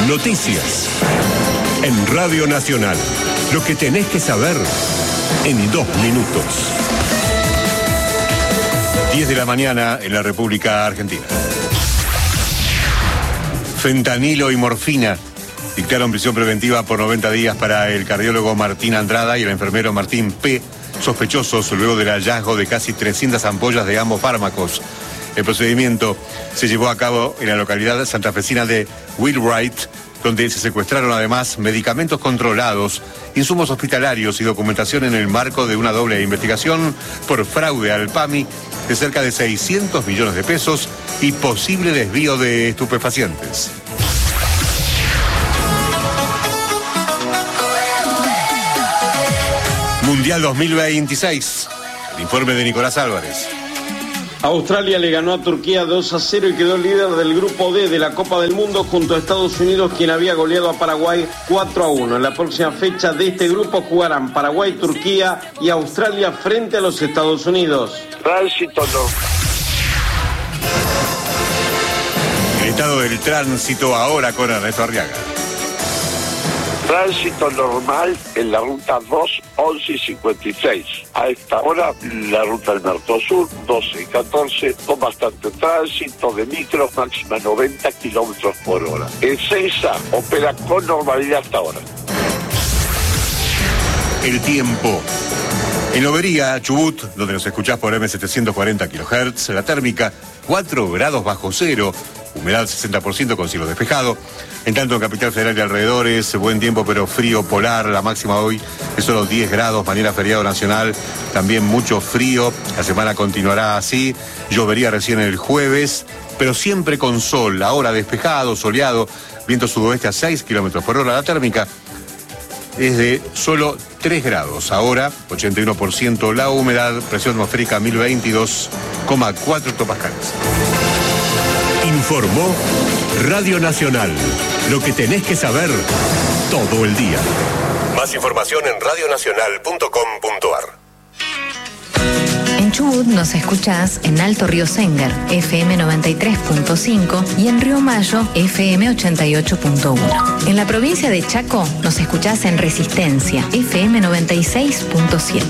Noticias. En Radio Nacional. Lo que tenés que saber en 2 minutos. 10 de la mañana en la República Argentina. Fentanilo y morfina dictaron prisión preventiva por 90 días para el cardiólogo Martín Andrada y el enfermero Martín P., sospechosos luego del hallazgo de casi 300 ampollas de ambos fármacos. El procedimiento se llevó a cabo en la localidad santafesina de Wheelwright, donde se secuestraron además medicamentos controlados, insumos hospitalarios y documentación en el marco de una doble investigación por fraude al PAMI de cerca de 600 millones de pesos y posible desvío de estupefacientes. Mundial 2026. El informe de Nicolás Álvarez. Australia le ganó a Turquía 2-0 y quedó líder del grupo D de la Copa del Mundo junto a Estados Unidos, quien había goleado a Paraguay 4-1. En la próxima fecha de este grupo jugarán Paraguay, Turquía y Australia frente a los Estados Unidos. Tránsito no. El estado del tránsito ahora con Ernesto Arriaga. Tránsito normal en la ruta 2, 11 y 56. A esta hora, la ruta del Mercosur, 12 y 14, con bastante tránsito de micros, máxima 90 kilómetros por hora. Ezeiza opera con normalidad hasta ahora. El tiempo. En Lobería, Chubut, donde nos escuchás por M740 kHz, la térmica 4 grados bajo cero, humedad 60% con cielo despejado. En tanto en Capital Federal y alrededores, buen tiempo pero frío polar, la máxima hoy es solo 10 grados, mañana feriado nacional, también mucho frío, la semana continuará así, llovería recién el jueves, pero siempre con sol, ahora despejado, soleado, viento sudoeste a 6 kilómetros por hora, la térmica es de solo 3 grados, ahora 81% la humedad, presión atmosférica 1022,4 hectopascales. Informó Radio Nacional. Lo que tenés que saber todo el día. Más información en radionacional.com.ar. En Chubut nos escuchás en Alto Río Sénger, FM 93.5 y en Río Mayo, FM 88.1. En la provincia de Chaco nos escuchás en Resistencia, FM 96.7.